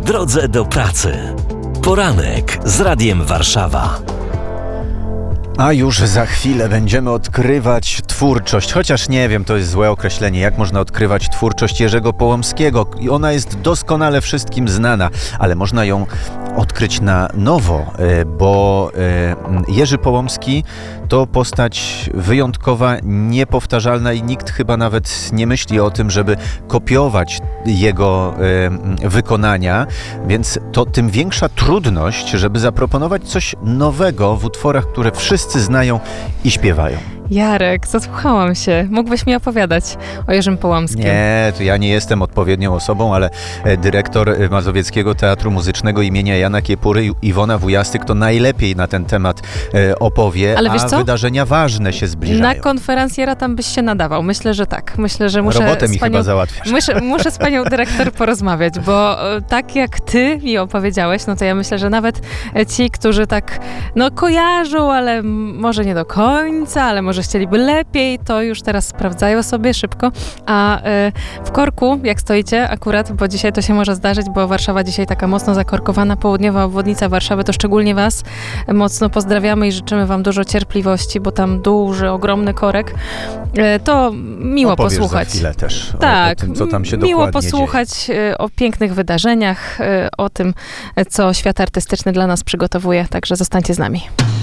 drodze do pracy. Poranek z Radiem Warszawa. A już za chwilę będziemy odkrywać twórczość, chociaż nie wiem, to jest złe określenie, jak można odkrywać twórczość Jerzego Połomskiego. I ona jest doskonale wszystkim znana, ale można ją odkryć na nowo, bo Jerzy Połomski to postać wyjątkowa, niepowtarzalna i nikt chyba nawet nie myśli o tym, żeby kopiować jego wykonania, więc to tym większa trudność, żeby zaproponować coś nowego w utworach, które wszyscy znają i śpiewają. Jarek, zasłuchałam się. Mógłbyś mi opowiadać o Jerzym Połomskim. Nie, to ja nie jestem odpowiednią osobą, ale dyrektor Mazowieckiego Teatru Muzycznego imienia Jana Kiepury, Iwona Wujastyk, to najlepiej na ten temat opowie, ale wiesz co? Wydarzenia ważne się zbliżają. Na konferencjera tam byś się nadawał. Myślę, że tak. Myślę, że muszę Robotę mi chyba załatwiasz. Muszę z panią dyrektor porozmawiać, bo tak jak ty mi opowiedziałeś, no to ja myślę, że nawet ci, którzy tak kojarzą, ale może nie do końca, ale może chcieliby lepiej, to już teraz sprawdzają sobie szybko. A w korku, jak stoicie akurat, bo dzisiaj to się może zdarzyć, bo Warszawa dzisiaj taka mocno zakorkowana, południowa obwodnica Warszawy, to szczególnie was mocno pozdrawiamy i życzymy wam dużo cierpliwości, bo tam duży, ogromny korek. To miło opowiesz posłuchać. Za chwilę też tak, o tym, co tam się miło dokładnie posłuchać dzieje. O pięknych wydarzeniach, o tym, co świat artystyczny dla nas przygotowuje, także zostańcie z nami.